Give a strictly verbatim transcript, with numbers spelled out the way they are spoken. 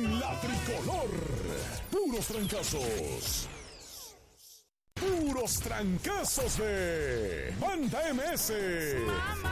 en la tricolor. Puros trancazos. Puros trancazos de Banda M S. Mamá.